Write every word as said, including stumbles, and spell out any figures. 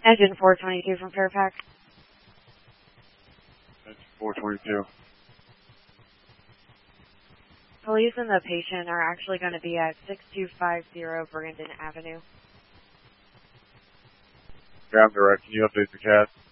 Engine four twenty-two from Fairfax. Engine four twenty-two. Police and the patient are actually going to be at six two five zero Brandon Avenue. Ground direct, can you update the cat?